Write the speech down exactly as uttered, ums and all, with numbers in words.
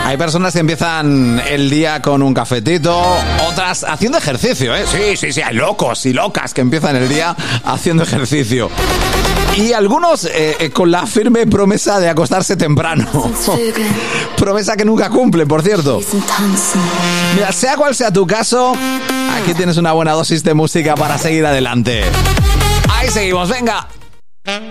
Hay personas que empiezan el día con un cafetito, otras haciendo ejercicio, ¿eh? Sí, sí, sí, hay locos y locas que empiezan el día haciendo ejercicio. Y algunos eh, con la firme promesa de acostarse temprano. Promesa que nunca cumple, por cierto. Mira, sea cual sea tu caso, aquí tienes una buena dosis de música para seguir adelante. Ahí seguimos, venga.